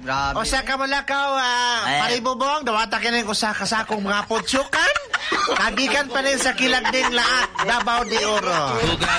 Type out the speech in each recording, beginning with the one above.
Grabe. O sa kamalakaw, paribubong, dawata ka rin usa ka sakong mga putsukan. Kagikan pa rin sa kilag ding laat, Davao de Oro.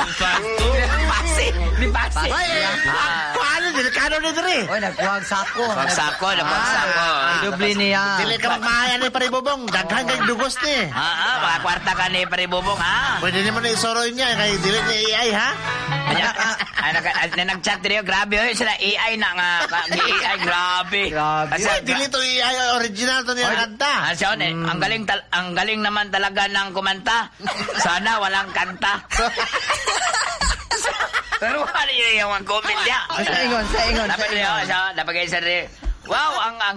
Di pasi. Paano, delikado na diri. Oy, nagkuhag sako. Magsako. Idubli niya. Dili ka magmahayan ni paribubong, daghan kay dugos ni. Mga kwarta ka ni paribubong, ha? Pwede naman na isoroy niya, kay dili niya AI, ha? Nag-chat rin, grabe, sila AI na nga. AI, grabe. Dili to AI, original to niya kanta. Ang galing naman talaga ng kumanta. Sana walang kanta. Pero ano yung mga comment niya? Sa ingon. Dapat kayo sa rin. Wow,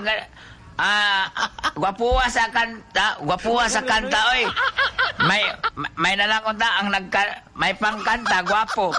gwapuwa sa kanta, oy. May nalang kunta, may pangkanta, gwapo.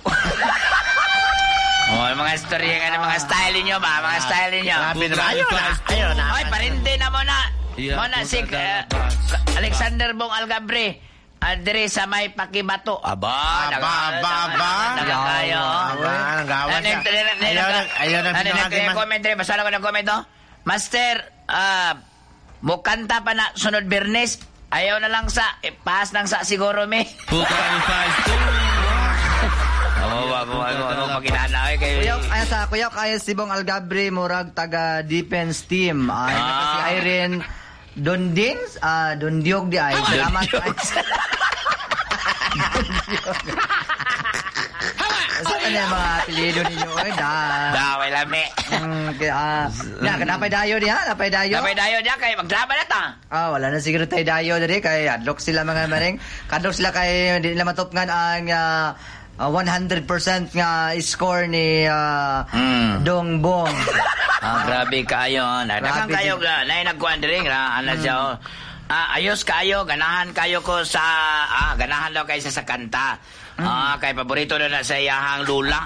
Mga storya nga ng mga style niyo ba? Mga style niyo. Ayun na. Oy, parinte na mo na. Muna si Alexander Bong Algabre. Andre sa may pakibato. Aba. Nagkakayo. Nagawa siya. Ayaw na pinahagin. Comment rin. Basta ko ng comment, no? Master, mukanta pa na sunod Bernes. Ayaw na lang sa, pass lang sa siguro, me. Kuya kaya si Bong Algabre murag taga defense team. Ay si Irene Dondins, Dondiog di ay. Salamat. Sa kanya mga apelido ninyo ay Daway lami. Napay dayo diha, napay dayo kay maglaban na ta. Wala na siguro tayo dayo diri kay adlok sila mga maring. Kadlok sila kay di nila matupngan ang 100% nga score ni Dong Bong. Grabe kayo. Nagkang kayo ga. Nagkuhan rin. Ayos kayo. Ganahan kayo ko sa... ganahan daw kayo sa kanta. Kay paborito na sa iyahang lula.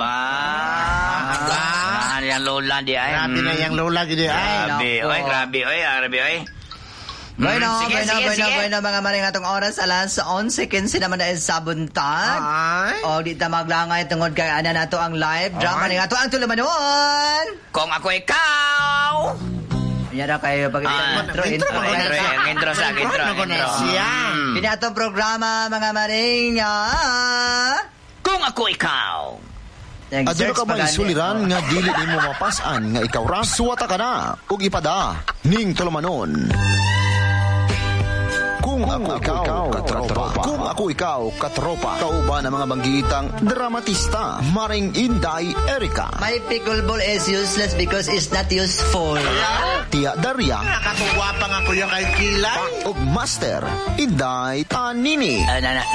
Ganahan yung lula di ay. Grabe na yung lula di ay. Grabe. Bueno, mga maring atong oras alas 11:15 naman na sabuntag. O di ta maglangay tungod kay ana nato ang live drama ning ato ang tulumanon. Kung ako ikaw. Yan na kayo pag intro. Kini atong programa mga maring. Kung ako ikaw. Aduna ka ba isuliran nga dili nimo mapasan nga ikaw ra suwata ka na ug ipada ning tulumanon. Kung ako ikaw, katropa. Kung ako ikaw, katropa. Kauban ang mga banggitang dramatista, Maring Inday Erika. My pickleball is useless because it's not useful. Tia Daria. Nakakagwapa nga kuya kay Kilay. Ug Master Inday Tanini.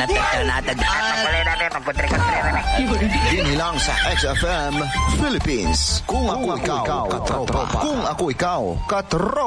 Dinilang sa XFM Philippines. Kung ako ikaw, katropa. Kung ako ikaw, katropa.